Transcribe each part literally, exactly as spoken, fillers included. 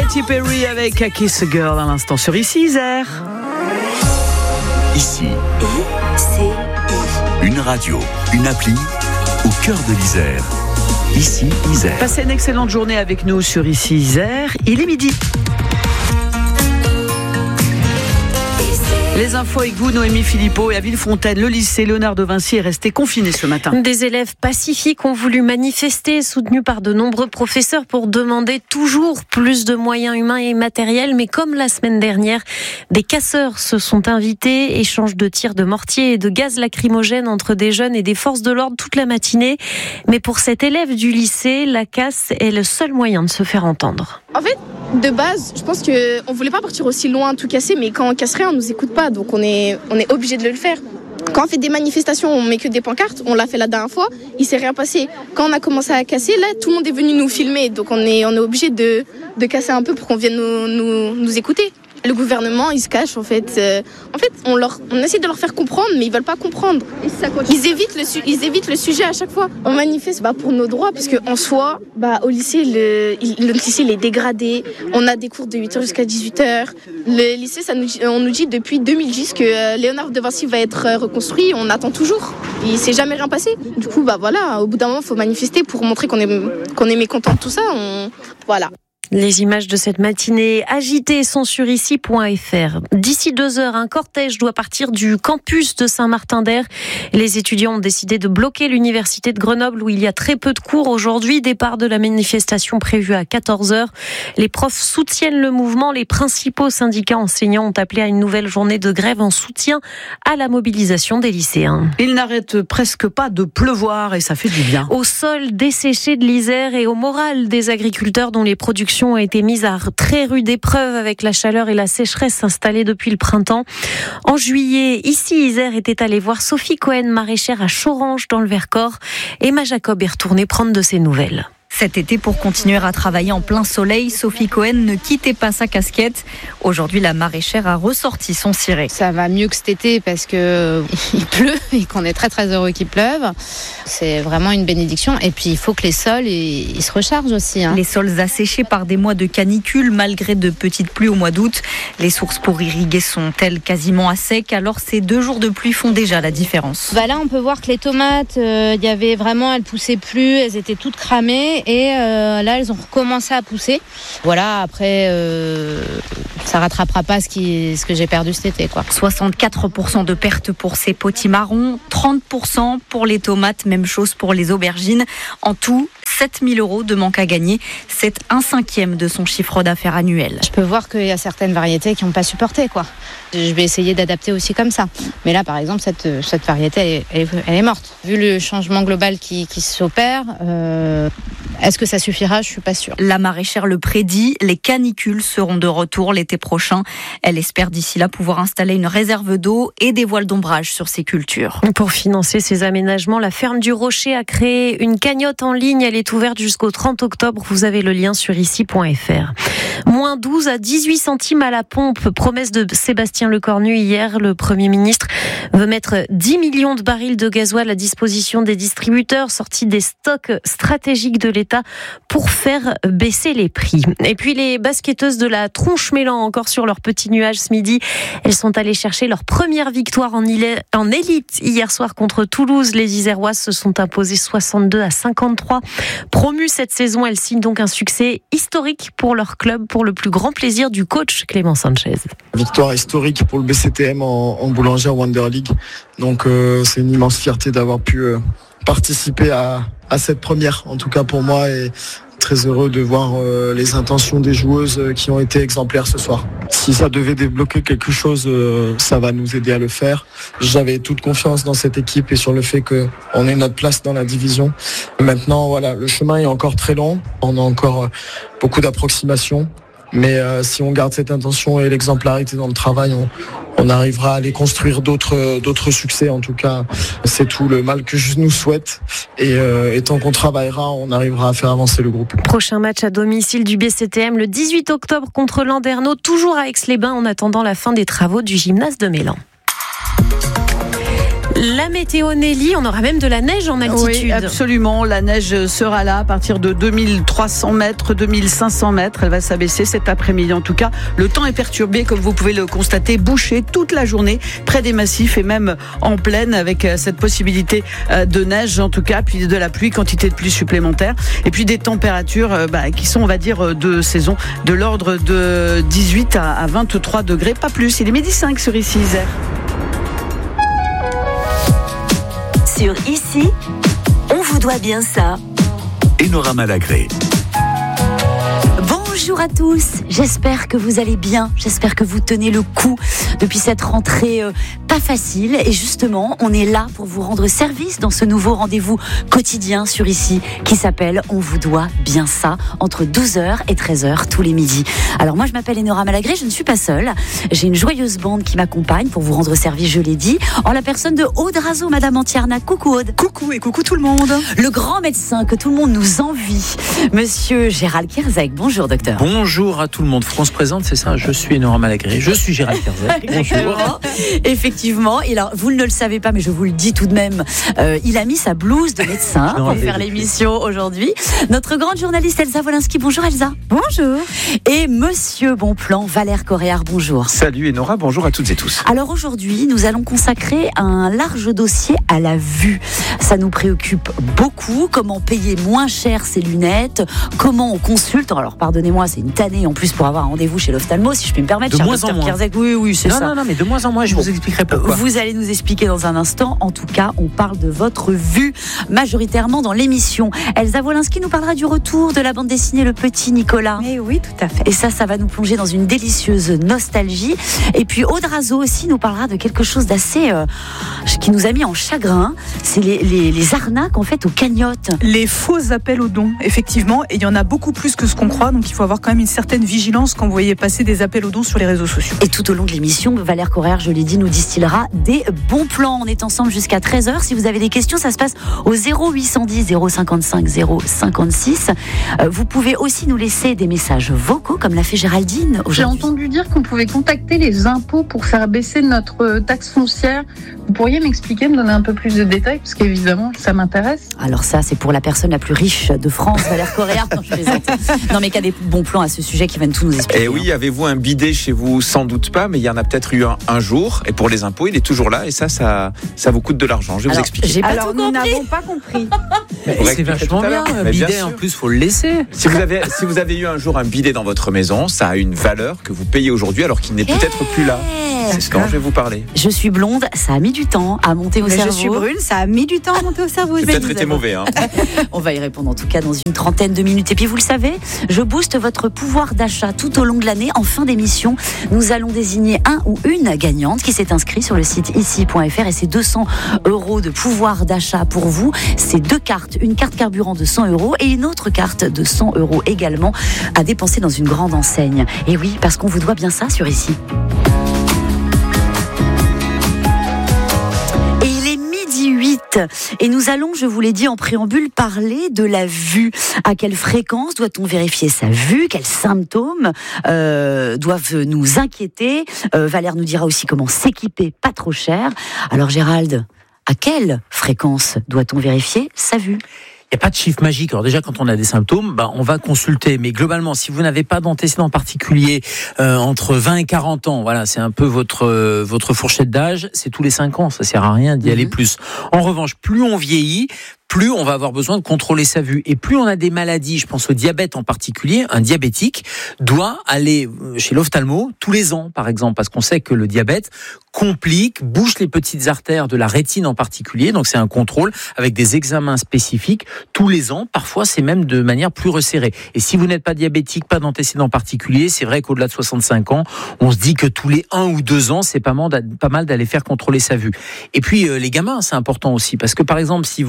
Katy Perry avec A Kiss a Girl à l'instant sur Ici Isère. Ici, une radio, une appli au cœur de l'Isère. Ici Isère. Passez une excellente journée avec nous sur Ici Isère. Il est midi. Les infos avec vous, Noémie Philippot. Et à Villefontaine, le lycée Léonard de Vinci est resté confiné ce matin. Des élèves pacifiques ont voulu manifester, soutenus par de nombreux professeurs pour demander toujours plus de moyens humains et matériels. Mais comme la semaine dernière, des casseurs se sont invités, échange de tirs de mortier et de gaz lacrymogène entre des jeunes et des forces de l'ordre toute la matinée. Mais pour cet élève du lycée, la casse est le seul moyen de se faire entendre. En fait, de base, je pense qu'on voulait pas partir aussi loin, tout casser, mais quand on casse rien, on nous écoute pas, donc on est, on est obligé de le faire. Quand on fait des manifestations, on met que des pancartes, on l'a fait la dernière fois, il s'est rien passé. Quand on a commencé à casser, là, tout le monde est venu nous filmer, donc on est, on est obligé de, de casser un peu pour qu'on vienne nous, nous, nous écouter. Le gouvernement, il se cache en fait. Euh, en fait, on, leur, on essaie de leur faire comprendre, mais ils veulent pas comprendre. Ils évitent le, su, ils évitent le sujet à chaque fois. On manifeste bah, pour nos droits, parce qu'en soi, bah, au lycée, le, le lycée il est dégradé. On a des cours de huit heures jusqu'à dix-huit heures. Le lycée, ça nous, on nous dit depuis deux mille dix que euh, Léonard de Vinci va être euh, reconstruit. On attend toujours. Il s'est jamais rien passé. Du coup, bah voilà, au bout d'un moment, il faut manifester pour montrer qu'on est, qu'on est mécontent de tout ça. On, voilà. Les images de cette matinée agitée sont sur ici point f r. D'ici deux heures, un cortège doit partir du campus de Saint-Martin-d'Air. Les étudiants ont décidé de bloquer l'université de Grenoble où il y a très peu de cours aujourd'hui. Départ de la manifestation prévue à quatorze heures. Les profs soutiennent le mouvement. Les principaux syndicats enseignants ont appelé à une nouvelle journée de grève en soutien à la mobilisation des lycéens. Il n'arrête presque pas de pleuvoir et ça fait du bien. Au sol desséché de l'Isère et au moral des agriculteurs dont les productions ont été mises à très rude épreuve avec la chaleur et la sécheresse installées depuis le printemps. En juillet, ici Isère était allée voir Sophie Cohen, maraîchère à Chorange dans le Vercors. Emma Jacob est retournée prendre de ses nouvelles. Cet été, pour continuer à travailler en plein soleil, Sophie Cohen ne quittait pas sa casquette. Aujourd'hui, la maraîchère a ressorti son ciré. Ça va mieux que cet été parce que il pleut et qu'on est très très heureux qu'il pleuve. C'est vraiment une bénédiction. Et puis, il faut que les sols ils, ils se rechargent aussi. Hein. Les sols asséchés par des mois de canicule, malgré de petites pluies au mois d'août. Les sources pour irriguer sont-elles quasiment à sec. Alors, ces deux jours de pluie font déjà la différence. Bah là, on peut voir que les tomates, euh, y avait vraiment, elles poussaient plus, elles étaient toutes cramées. Et euh, là, elles ont recommencé à pousser. Voilà, après, euh, ça rattrapera pas ce, qui, ce que j'ai perdu cet été, quoi. soixante-quatre pour cent de pertes pour ces potimarrons, trente pour cent pour les tomates, même chose pour les aubergines. En tout, sept mille euros de manque à gagner. C'est un cinquième de son chiffre d'affaires annuel. Je peux voir qu'il y a certaines variétés qui n'ont pas supporté, quoi. Je vais essayer d'adapter aussi comme ça. Mais là, par exemple, cette, cette variété, elle est, elle est morte. Vu le changement global qui, qui s'opère, euh, est-ce que ça suffira ? Je suis pas sûre. La maraîchère le prédit, les canicules seront de retour l'été prochain. Elle espère d'ici là pouvoir installer une réserve d'eau et des voiles d'ombrage sur ses cultures. Pour financer ces aménagements, la ferme du Rocher a créé une cagnotte en ligne. Elle est ouverte jusqu'au trente octobre. Vous avez le lien sur ici point f r. Moins douze à dix-huit centimes à la pompe. Promesse de Sébastien Lecornu hier. Le Premier ministre veut mettre dix millions de barils de gasoil à disposition des distributeurs sortis des stocks stratégiques de l'État pour faire baisser les prix. Et puis les basketteuses de la Tronche-Mélan encore sur leur petit nuage ce midi. Elles sont allées chercher leur première victoire en élite hier soir contre Toulouse. Les Iséroises se sont imposées soixante-deux à cinquante-trois. Promues cette saison, elles signent donc un succès historique pour leur club, pour le plus grand plaisir du coach Clément Sanchez. Victoire historique pour le B C T M en, en Boulanger Wonder League. Donc euh, c'est une immense fierté d'avoir pu euh, participer à, à cette première, en tout cas pour moi, et très heureux de voir euh, les intentions des joueuses euh, qui ont été exemplaires ce soir. Si ça devait débloquer quelque chose, euh, ça va nous aider à le faire. J'avais toute confiance dans cette équipe et sur le fait qu'on ait notre place dans la division. Maintenant, voilà, le chemin est encore très long. On a encore euh, beaucoup d'approximations. Mais euh, si on garde cette intention et l'exemplarité dans le travail, on, on arrivera à aller construire d'autres, d'autres succès. En tout cas, c'est tout le mal que je nous souhaite. Et, euh, et tant qu'on travaillera, on arrivera à faire avancer le groupe. Prochain match à domicile du B C T M le dix-huit octobre contre Landerneau, toujours à Aix-les-Bains en attendant la fin des travaux du gymnase de Mélan. La météo Nelly, on aura même de la neige en altitude. Oui, absolument. La neige sera là à partir de deux mille trois cents mètres, deux mille cinq cents mètres. Elle va s'abaisser cet après-midi. En tout cas, le temps est perturbé, comme vous pouvez le constater, bouché toute la journée près des massifs et même en plaine avec cette possibilité de neige, en tout cas, puis de la pluie, quantité de pluie supplémentaire. Et puis des températures bah, qui sont, on va dire, de saison, de l'ordre de dix-huit à vingt-trois degrés, pas plus. Il est midi cinq sur Ici Isère. Sur Ici, on vous doit bien ça. Enora Malagré. Bonjour à tous, j'espère que vous allez bien, j'espère que vous tenez le coup depuis cette rentrée euh, pas facile. Et justement, on est là pour vous rendre service dans ce nouveau rendez-vous quotidien sur Ici qui s'appelle On vous doit bien ça, entre douze heures et treize heures tous les midis. Alors moi je m'appelle Enora Malagré, je ne suis pas seule, j'ai une joyeuse bande qui m'accompagne pour vous rendre service, je l'ai dit, en la personne de Aude Razo, Madame Antiarnac. Coucou Aude. Coucou et coucou tout le monde. Le grand médecin que tout le monde nous envie, Monsieur Gérald Kierzek. Bonjour docteur. Bonjour à tout le monde. Faut qu'on se présente, c'est ça. Je suis Enora Malagré. Je suis Gérald Kierzek. Bonjour. Effectivement. Et alors, vous ne le savez pas, mais je vous le dis tout de même. Euh, il a mis sa blouse de médecin pour faire l'émission aujourd'hui. Notre grande journaliste Elsa Wolinski. Bonjour Elsa. Bonjour. Et Monsieur Bonplan, Valère Coréard. Bonjour. Salut Enora. Bonjour à toutes et tous. Alors aujourd'hui, nous allons consacrer un large dossier à la vue. Ça nous préoccupe beaucoup. Comment payer moins cher ses lunettes? Comment on consulte? Alors pardonnez-moi, c'est une tannée en plus pour avoir un rendez-vous chez l'ophtalmo, si je puis me permettre. De moins en moins. Kierzek. Oui, oui, c'est non, ça. Non, non, mais de moins en moins, je bon. vous expliquerai pourquoi. Vous allez nous expliquer dans un instant. En tout cas, on parle de votre vue majoritairement dans l'émission. Elsa Wolinski nous parlera du retour de la bande dessinée Le Petit Nicolas. Eh oui, tout à fait. Et ça, ça va nous plonger dans une délicieuse nostalgie. Et puis Aude Razo aussi nous parlera de quelque chose d'assez euh, qui nous a mis en chagrin. C'est les, les, les arnaques en fait aux cagnottes. Les faux appels aux dons, effectivement. Et il y en a beaucoup plus que ce qu'on croit. Donc il faut avoir quand même une certaine vigilance quand vous voyez passer des appels aux dons sur les réseaux sociaux. Et tout au long de l'émission, Valère Coréard, je l'ai dit, nous distillera des bons plans. On est ensemble jusqu'à treize heures. Si vous avez des questions, ça se passe au zéro huit cent dix zéro cinquante-cinq zéro cinquante-six. Euh, vous pouvez aussi nous laisser des messages vocaux, comme l'a fait Géraldine aujourd'hui. J'ai entendu dire qu'on pouvait contacter les impôts pour faire baisser notre taxe foncière. Vous pourriez m'expliquer, me donner un peu plus de détails, parce qu'évidemment, ça m'intéresse. Alors ça, c'est pour la personne la plus riche de France, Valère Coréard, quand je plaisante. Non, mais qu'il y a des bons plans à ce sujet qui viennent tout nous expliquer. Et oui, avez-vous un bidet chez vous? Sans doute pas, mais il y en a peut-être eu un, un jour. Et pour les impôts, il est toujours là. Et ça, ça, ça vous coûte de l'argent. Je vais Alors, vous expliquer. J'ai pas Alors, tout nous compris. n'avons pas compris. Mais c'est vachement bien, un Mais bidet bien en sûr. plus, faut le laisser. Si vous avez, si vous avez eu un jour un bidet dans votre maison, ça a une valeur que vous payez aujourd'hui, alors qu'il n'est peut-être plus là. C'est ce dont je vais vous parler. Je suis blonde, ça a mis du temps à monter au Mais cerveau. je suis brune, ça a mis du temps à monter au cerveau. J'ai Mais peut-être nous été avons- mauvais. Hein. On va y répondre en tout cas dans une trentaine de minutes. Et puis vous le savez, je booste votre pouvoir d'achat tout au long de l'année. En fin d'émission, nous allons désigner un ou une gagnante qui s'est inscrite sur le site ici point f r et c'est deux cents euros de pouvoir d'achat pour vous. C'est deux cartes, une carte carburant de cent euros et une autre carte de cent euros également à dépenser dans une grande enseigne. Et oui, parce qu'on vous doit bien ça sur Ici. Et il est midi huit et nous allons, je vous l'ai dit en préambule, parler de la vue. À quelle fréquence doit-on vérifier sa vue? Quels symptômes euh, doivent nous inquiéter? euh, Valère nous dira aussi comment s'équiper pas trop cher. Alors Gérald, à quelle fréquence doit-on vérifier sa vue? Il n'y a pas de chiffre magique. Alors déjà, quand on a des symptômes, ben, on va consulter. Mais globalement, si vous n'avez pas d'antécédents particuliers euh, entre vingt et quarante ans, voilà, c'est un peu votre euh, votre fourchette d'âge, c'est tous les cinq ans. Ça sert à rien d'y aller plus. En revanche, plus on vieillit, plus on va avoir besoin de contrôler sa vue. Et plus on a des maladies, je pense au diabète en particulier, un diabétique doit aller chez l'ophtalmo tous les ans, par exemple, parce qu'on sait que le diabète complique, bouche les petites artères de la rétine en particulier. Donc c'est un contrôle avec des examens spécifiques tous les ans. Parfois, c'est même de manière plus resserrée. Et si vous n'êtes pas diabétique, pas d'antécédents particuliers, c'est vrai qu'au-delà de soixante-cinq ans, on se dit que tous les un ou deux ans, c'est pas mal d'aller faire contrôler sa vue. Et puis, euh, les gamins, c'est important aussi. Parce que, par exemple, si vos enfants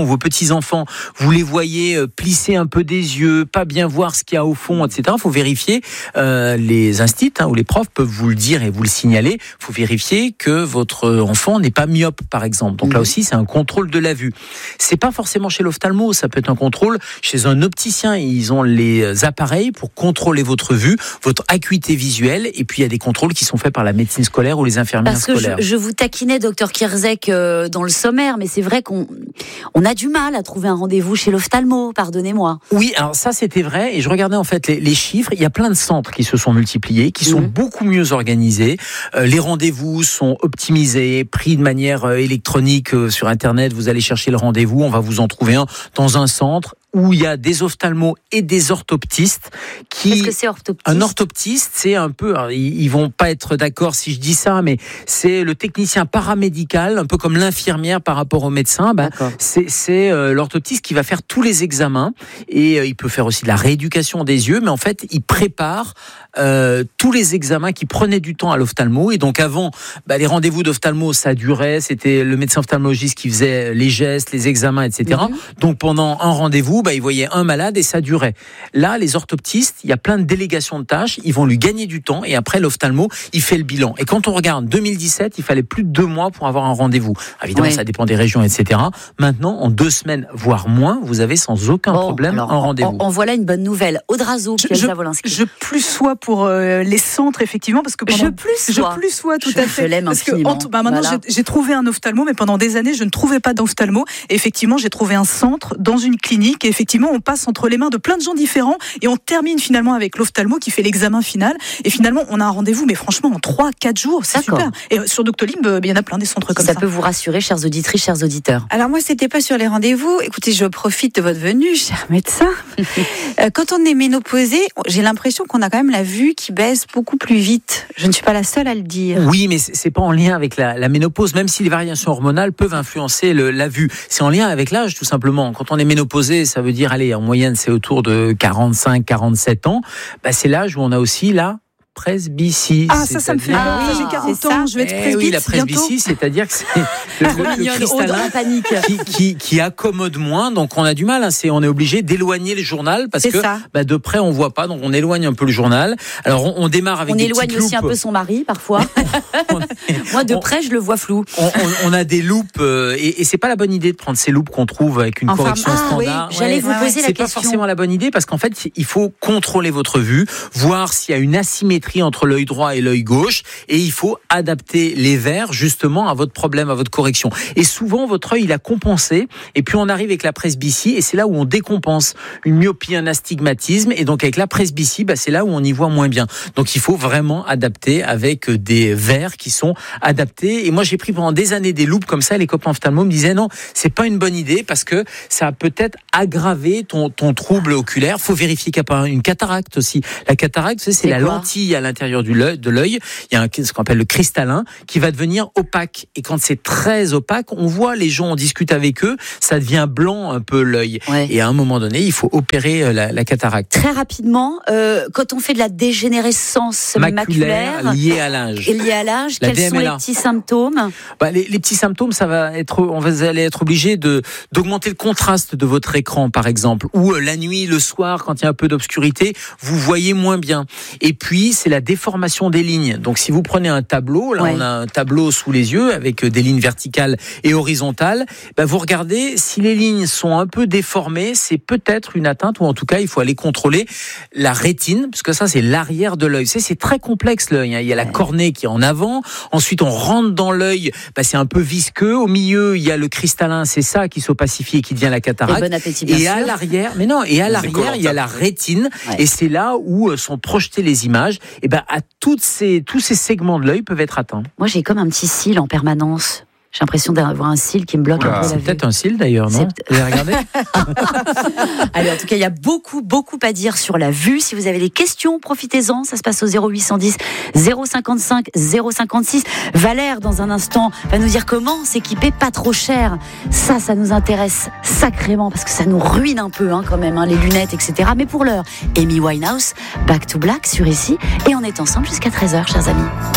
vos petits-enfants, vous les voyez plisser un peu des yeux, pas bien voir ce qu'il y a au fond, et cetera. Il faut vérifier, euh, les instits hein, ou les profs peuvent vous le dire et vous le signaler. Il faut vérifier que votre enfant n'est pas myope, par exemple. Donc mmh. là aussi, c'est un contrôle de la vue. C'est pas forcément chez l'ophtalmo, ça peut être un contrôle chez un opticien. Ils ont les appareils pour contrôler votre vue, votre acuité visuelle, et puis il y a des contrôles qui sont faits par la médecine scolaire ou les infirmières Parce que scolaires. Je, je vous taquinais, docteur Kierzek, euh, dans le sommaire, mais c'est vrai qu'on on a du mal à trouver un rendez-vous chez l'ophtalmo, pardonnez-moi. Oui, alors ça c'était vrai, et je regardais en fait les, les chiffres, il y a plein de centres qui se sont multipliés, qui sont mmh. beaucoup mieux organisés, euh, les rendez-vous sont optimisés, pris de manière euh, électronique euh, sur internet, vous allez chercher le rendez-vous, on va vous en trouver un dans un centre où il y a des ophtalmos et des orthoptistes qui... Qu'est-ce que c'est orthoptiste ? Un orthoptiste, c'est un peu... Alors, ils, ils vont pas être d'accord si je dis ça, mais c'est le technicien paramédical, un peu comme l'infirmière par rapport au médecin. Ben, c'est c'est euh, l'orthoptiste qui va faire tous les examens et euh, il peut faire aussi de la rééducation des yeux, mais en fait, il prépare euh, tous les examens qui prenaient du temps à l'ophtalmo. Et donc avant, ben, les rendez-vous d'ophtalmo, ça durait, c'était le médecin ophtalmologiste qui faisait les gestes, les examens, et cetera. Mmh. Donc pendant un rendez-vous, bah, ils voyaient un malade et ça durait. Là, les orthoptistes, il y a plein de délégations de tâches, ils vont lui gagner du temps et après l'ophtalmo, il fait le bilan. Et quand on regarde deux mille dix-sept, il fallait plus de deux mois pour avoir un rendez-vous. Évidemment, oui. ça dépend des régions, et cetera. Maintenant, en deux semaines, voire moins, vous avez sans aucun bon, problème alors, un rendez-vous. En, en voilà une bonne nouvelle. Audrazo, je, je, je plus sois pour euh, les centres, effectivement, parce que pendant, je plus sois. Je plus sois, tout je, à fait. Je l'aime parce infiniment. Que, bah, maintenant, voilà. j'ai, j'ai trouvé un ophtalmo, mais pendant des années, je ne trouvais pas d'ophtalmo. Et effectivement, j'ai trouvé un centre dans une clinique. Et effectivement, on passe entre les mains de plein de gens différents et on termine finalement avec l'ophtalmo qui fait l'examen final. Et finalement, on a un rendez-vous, mais franchement, en trois quatre jours, c'est D'accord. super. Et sur Doctolib, il y en a plein des centres comme ça. Ça peut vous rassurer, chères auditrices, chers auditeurs. Alors moi, c'était pas sur les rendez-vous. Écoutez, je profite de votre venue, cher médecin. Quand on est ménopausé, j'ai l'impression qu'on a quand même la vue qui baisse beaucoup plus vite. Je ne suis pas la seule à le dire. Oui, mais c'est pas en lien avec la, la ménopause, même si les variations hormonales peuvent influencer le, la vue. C'est en lien avec l'âge, tout simplement. Quand on est ménopausé, ça veut dire, allez, en moyenne, c'est autour de quarante-cinq, quarante-sept ans. Bah, c'est l'âge où on a aussi la presbytie. Ah, ça, ça me fait peur. Ah, j'ai quarante ans, je vais être presbytie. Eh oui, la presbytie, c'est-à-dire que c'est le, le, le cristallin qui, qui, qui accommode moins. Donc, on a du mal. Hein, c'est, on est obligé d'éloigner le journal parce c'est que bah, de près, on voit pas. Donc, on éloigne un peu le journal. Alors, on, on démarre avec on des petites loupes. On éloigne aussi un peu son mari, parfois. est, Moi, de on, près, je le vois flou. On, on, on a des loupes euh, et, et c'est pas la bonne idée de prendre ces loupes qu'on trouve avec une en correction ah, standard. Oui, j'allais ouais, vous poser ouais, la c'est question. C'est pas forcément la bonne idée parce qu'en fait, il faut contrôler votre vue, voir s'il y a une asymétrie entre l'œil droit et l'œil gauche, et il faut adapter les verres justement à votre problème, à votre correction. Et souvent, votre œil, il a compensé, et puis on arrive avec la presbytie, et c'est là où on décompense une myopie, un astigmatisme, et donc avec la presbytie, bah, c'est là où on y voit moins bien. Donc il faut vraiment adapter avec des verres qui sont adaptés. Et moi, j'ai pris pendant des années des loupes comme ça, les copains ophtalmo me disaient non, c'est pas une bonne idée, parce que ça a peut-être aggravé ton, ton trouble oculaire. Faut vérifier qu'il n'y a pas une cataracte aussi. La cataracte, c'est, c'est la quoi lentille à l'intérieur du l'œil, de l'œil, il y a un, ce qu'on appelle le cristallin qui va devenir opaque. Et quand c'est très opaque, on voit les gens, on discute avec eux, ça devient blanc un peu l'œil. Ouais. Et à un moment donné, il faut opérer la, la cataracte. Très rapidement, euh, quand on fait de la dégénérescence maculaire, maculaire liée à l'âge, et liée à l'âge, quels D M L A. Sont les petits symptômes ? Bah, les, les petits symptômes, ça va être, on va aller être obligé de d'augmenter le contraste de votre écran, par exemple, ou euh, la nuit, le soir, quand il y a un peu d'obscurité, vous voyez moins bien. Et puis, c'est la déformation des lignes. Donc, si vous prenez un tableau, là, ouais. on a un tableau sous les yeux avec des lignes verticales et horizontales. Ben, vous regardez, si les lignes sont un peu déformées, c'est peut-être une atteinte, ou en tout cas, il faut aller contrôler la rétine, parce que ça, c'est l'arrière de l'œil. C'est, c'est très complexe, l'œil. Hein. Il y a la cornée qui est en avant. Ensuite, on rentre dans l'œil. Ben, c'est un peu visqueux. Au milieu, il y a le cristallin. C'est ça qui s'opacifie et qui devient la cataracte. Et bon appétit, bien et sûr. à l'arrière, mais non, et à l'arrière, il y a la rétine. Ouais. Et c'est là où sont projetées les images. Et ben, à toutes ces, tous ces segments de l'œil peuvent être atteints. Moi, j'ai comme un petit cil en permanence. J'ai l'impression d'avoir un cil qui me bloque Oula, un peu la c'est vue. Peut-être un cil d'ailleurs, non ? C'est... Vous avez regardé ? Allez, en tout cas, il y a beaucoup, beaucoup à dire sur la vue. Si vous avez des questions, profitez-en. Ça se passe au zéro huit cent dix zéro cinquante-cinq zéro cinquante-six. Valère, dans un instant, va nous dire comment s'équiper pas trop cher. Ça, ça nous intéresse sacrément parce que ça nous ruine un peu hein, quand même, hein, les lunettes, et cetera. Mais pour l'heure, Amy Winehouse, Back to Black sur ici. Et on est ensemble jusqu'à treize heures, chers amis.